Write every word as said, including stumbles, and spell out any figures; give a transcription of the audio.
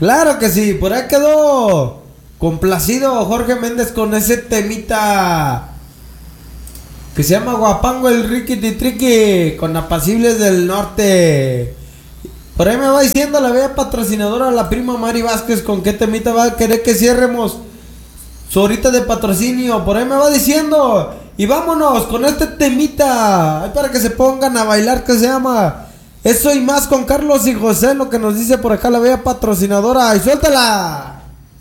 Claro que sí, por ahí quedó complacido Jorge Méndez con ese temita que se llama Guapango el Ricky Titriqui con Apacibles del Norte. Por ahí me va diciendo la bella patrocinadora, la prima Mari Vázquez, con qué temita va a querer que cierremos su horita de patrocinio. Por ahí me va diciendo. Y vámonos con este temita, para que se pongan a bailar, que se llama Eso y Más con Carlos y José, lo que nos dice por acá la bella patrocinadora. ¡Y suéltala!